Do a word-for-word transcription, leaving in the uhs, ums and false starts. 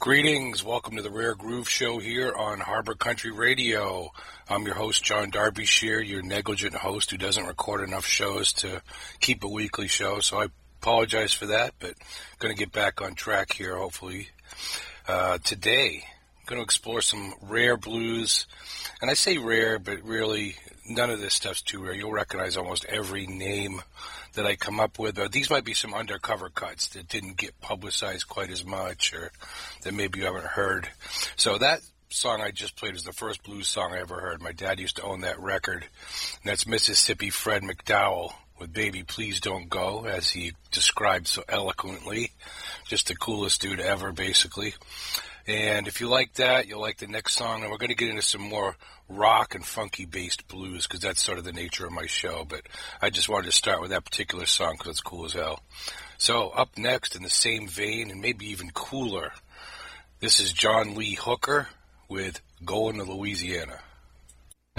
Greetings. Welcome to the Rare Groove Show here on Harbor Country Radio. I'm your host, John Darbyshire, your negligent host who doesn't record enough shows to keep a weekly show, so I apologize for that, but going to get back on track here, hopefully. Uh, today, I'm going to explore some rare blues, and I say rare, but really none of this stuff's too rare. You'll recognize almost every name that I come up with. But these might be some undercover cuts that didn't get publicized quite as much, or that maybe you haven't heard. So that song I just played is the first blues song I ever heard. My dad used to own that record, and that's Mississippi Fred McDowell with Baby Please Don't Go, as he described so eloquently. Just the coolest dude ever, basically. And if you like that, you'll like the next song. And we're going to get into some more rock and funky-based blues, because that's sort of the nature of my show. But I just wanted to start with that particular song because it's cool as hell. So up next, in the same vein, and maybe even cooler, this is John Lee Hooker with Going to Louisiana.